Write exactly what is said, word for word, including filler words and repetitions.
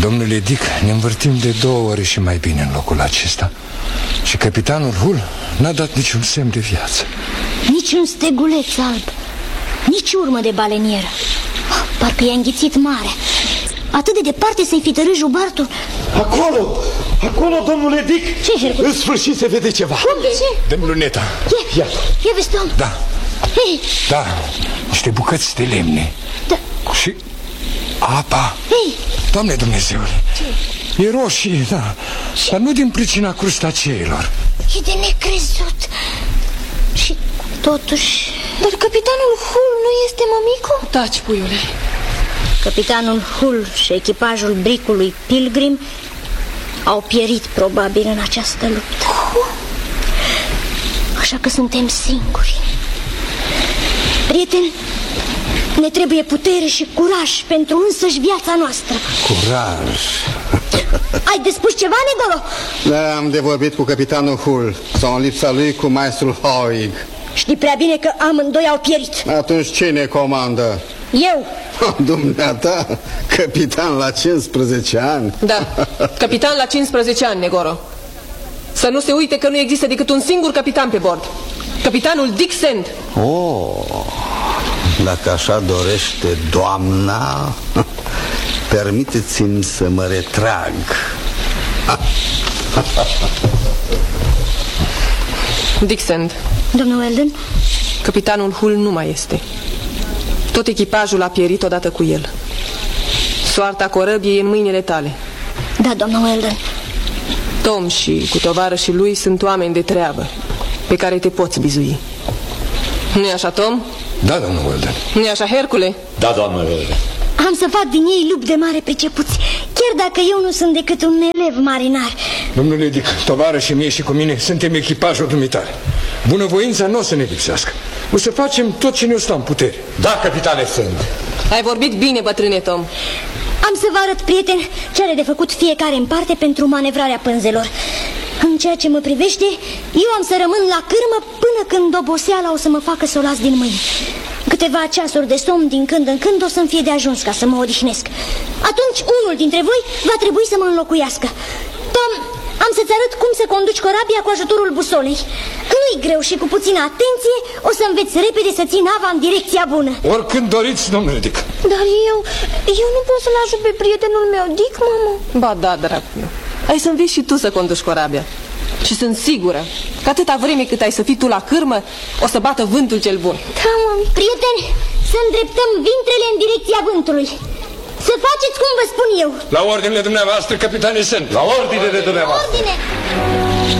Domnule Dick, ne învârtim de două ori și mai bine în locul acesta. Și capitanul Hull n-a dat niciun semn de viață. Nici un steguleț alb, nici urmă de balenieră. Parcă i-a înghițit mare. Atât de departe să-i fi tărât jubartul. Acolo, acolo, domnule Dick. Ce, Hercule? În sfârșit se vede ceva. Cum? Ce? Dă-mi luneta. Ia, Ia. ia vezi, Tom. Da. Hei. Da, niște bucăți de lemne. Da. Și apa. Hei. Doamne Dumnezeule, ce? E roșie, da. Ce? Dar nu din pricina crustaceilor. E de necrezut. Și totuși... Dar capitanul Hull nu este mămicu? Taci, puiule. Capitanul Hull și echipajul bricului Pilgrim au pierit probabil în această luptă. Așa că suntem singuri. Prieteni, ne trebuie putere și curaj pentru însăși viața noastră. Curaj. Ai de spus ceva, Negoro? Da, am de vorbit cu capitanul Hull sau în lipsa lui cu maestrul Hoig. Știi prea bine că amândoi au pierit. Atunci cine comandă? Eu. Dumneata, capitan la cincisprezece ani. Da, capitan la cincisprezece ani, Negoro. Să nu se uite că nu există decât un singur capitan pe bord. Capitanul Dick Sand. Oh, dacă așa dorește doamna, permiteți-mi să mă retrag. Dick Sand. Domnul Weldon? Capitanul Hull nu mai este. Tot echipajul a pierit odată cu el. Soarta corăbiei e în mâinile tale. Da, domnul Weldon. Tom și cu tovarășii lui sunt oameni de treabă pe care te poți bizui. Nu-i așa, Tom? Da, domnul Weldon. Nu-i așa, Hercule? Da, doamnă Weldon. Am să fac din ei lupi de mare pricepuți, chiar dacă eu nu sunt decât un elev marinar. Domnule Dick, tovarășii mie și cu mine suntem echipajul dumitare. Bunăvoința nu o să ne lipsească. O să facem tot ce ne-o stă în putere. Da, capitane Sand. Ai vorbit bine, bătrâne Tom. Am să vă arăt, prieteni, ce are de făcut fiecare în parte pentru manevrarea pânzelor. În ceea ce mă privește, eu am să rămân la cârmă până când oboseala o să mă facă să o las din mâini. Câteva ceasuri de somn din când în când o să-mi fie de ajuns ca să mă odihnesc. Atunci unul dintre voi va trebui să mă înlocuiască. Tom, am să-ți arăt cum să conduci corabia cu ajutorul busolei. Nu-i greu și cu puțină atenție o să înveți repede să ții nava în direcția bună. Oricând doriți, domnule Dick. Dar eu, eu nu pot să-l ajut pe prietenul meu, Dick, mamă. Ba da, dragul meu. Ai să înveți și tu să conduci corabia. Și sunt sigură că atâta vreme cât ai să fii tu la cârmă, o să bată vântul cel bun. Da, mami. Prieteni, să îndreptăm vintrele în direcția vântului. Să faceți cum vă spun eu. La ordinele dumneavoastră, capitane Sand. La ordinele dumneavoastră. Ordine.